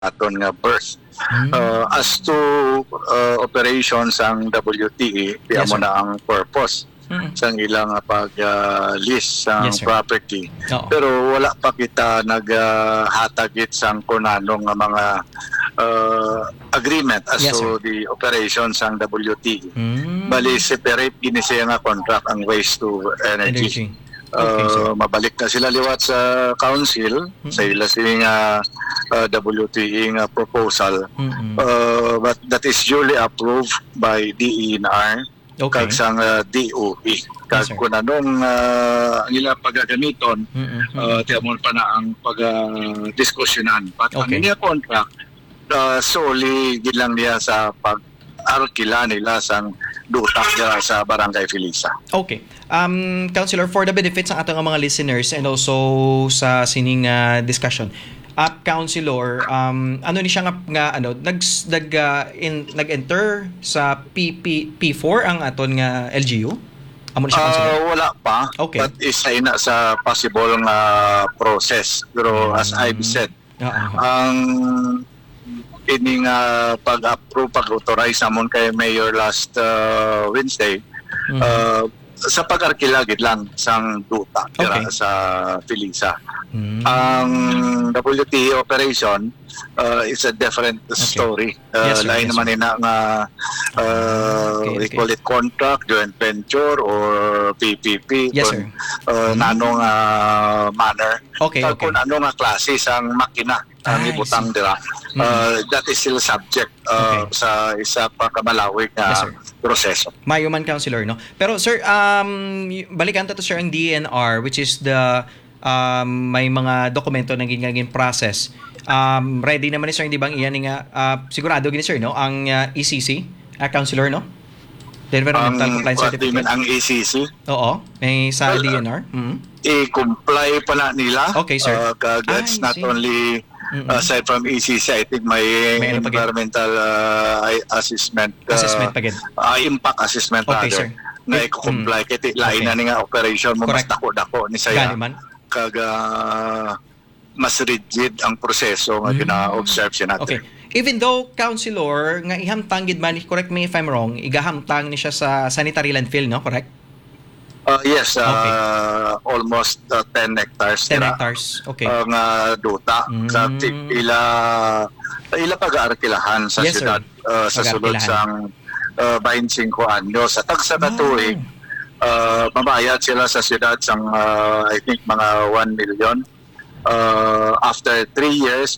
aton nga birth. As to operations ang WTE, Yes, mo sir. na ang purpose sa ilang pag-list sa Yes, sir. property. Oo. Pero wala pa kita naghatagit sa kunanong nga mga agreement as Yes, to sir. the operations ang WTE. Mm. Bali, separate gini siya nga contract ang waste to energy. Okay, sir. Mabalik na sila liwat sa council sa ila siling WTE nga proposal. But that is duly approved by DENR Okay. kag sang DOE. Kag Yes, sir. kung anong nila pagagamiton, tiyamon pa na ang pag-diskusyonan. But ang Okay. niya contract, solely gid lang niya sa pag-arkila nila sang dutak dira sa Barangay Felisa. Okay. Counselor, for the benefits ng atong mga listeners and also sa sining discussion, Counselor, ano ni siya nag-enter sa P4 ang aton nga LGU? Amo ni siya, Counselor? Wala pa, Okay. but isa na sa possible nga process. Pero as I've said, ang ining pag-approve, pag-authorize namon kay Mayor last Wednesday, sa pag-arkila gid lang sang duta dira Okay. sa Felisa. Ang WTE operation is a different story. Yes, sir. Lain Yes, naman sir. ina nga we call it contract, joint venture or PPP. Yes, kung, sir. nanong manner. Okay, okay. Kung ano nga klase sang makina ang I ibutang see. dira. That is still subject Okay. sa isa pa kamalawig na Yes, sir. proseso. Mayuman, Counselor, no? Pero sir, balikan to sir ang DNR, which is the may mga dokumento na ginagin process. Ready naman ni sir, hindi bang iyan nga sigurado gini sir, no? Ang ECC, Counselor, no? The Environmental Compliance Certificate. Ang ECC, Oo, may sa DNR. i-comply pa na nila. Okay, sir. That's I not see. only aside from ECC, I think may May ano pa gid? environmental assessment, Assessment pa gid. impact assessment Okay, rather, sir. na i-comply. Kaya lain na nga operation mo, mas Correct. dako-dako ni saya. Gani man. Kag mas rigid ang proseso nga gina-observe siya natin. Okay. Even though, Counselor, nga ihamtang gid man, correct me if I'm wrong, igahamtang ni siya sa sanitary landfill, no? Correct? Yes, Okay. almost 10 hectares. 10 nila. hectares. Okay. Ang duta sa ila pag-aarkilahan sa Yes, sir. siyudad sa sulod Pag-aarkilahan. sang 25 anyos. Sa tagsa na tuig, mabayad sila sa siyudad sang I think mga 1 million. After 3 years,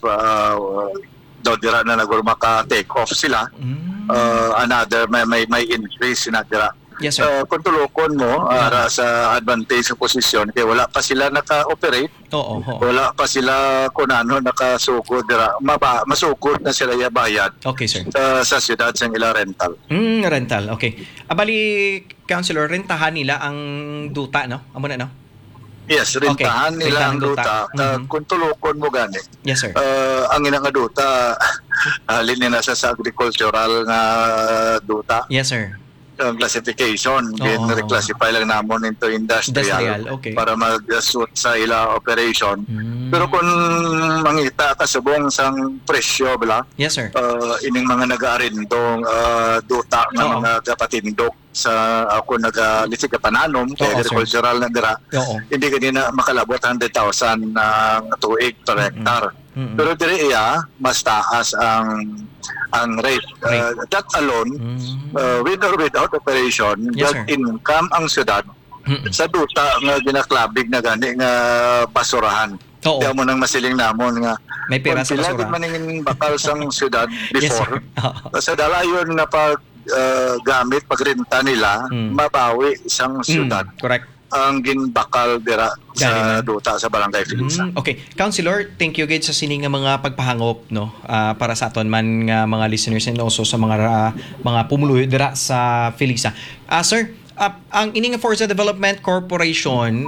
daw dira na nagurma ka take off sila. Another may increase na dira. Yes, sir. Kung tulokon mo ara sa advantage sa posisyon kaya wala pa sila naka-operate, Oo. wala pa sila kunano nakasugod dira, masugod na sila bayad Okay, sir. sa siyudad sa ila rental. Rental. Okay. Bali, Counselor, rentahan nila ang duta, no? Amo na, no? Yes, rentahan Okay, nila rentahan ang duta. Kung tulokon mo gani, Yes, sir. ang inang duta halin nila sa agricultural nga duta. Yes, sir. Ang classification, Oo. reclassify lang namon into industrial, Industrial, okay. para mag-suit sa ila operation. Pero kung mangita ka subong sang presyo bala, Yes, sir. ining mga nag-aarindong duta ng Oo. mga kapatindok sa ako nag-lisig ka pananom, kaya Oo, sir. agricultural na dira, Oo. hindi kanina makalabot 100,000 na tuig per hectare. Pero diri mas taas ang rate. That alone, with or without operation, Yes, that sir. income ang syudad sa duta nga ginaklabig na gani nga basurahan. Oo. Kaya mo nang masiling namon nga May pera sa kung basura. sila maningin bakal sang syudad Yes, sir. before, sa dalayon na pag gamit pagrenta nila, mabawi isang syudad Correct. ang ginbakal dira Gani sa man. duta sa Barangay Felisa. Okay. Counselor, thank you gid sa sining nga mga pagpahangop, no? Para sa aton man nga mga listeners and also sa mga pumuluyo dira sa Felisa. Sir, ang ining Forza Development Corporation,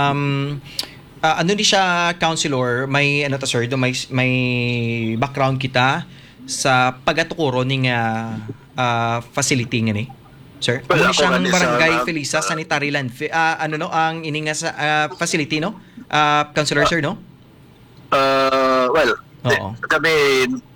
ano ni siya, Counselor, may ano to sir, may background kita sa pagatukuro ning facility nga ni. Sir, Well, ano ako siyang nga ni Barangay sa- Felisa Sanitary Landfill, ano no, ang ininga sa facility, no? Counselor, sir, no? Well, Oo. Kami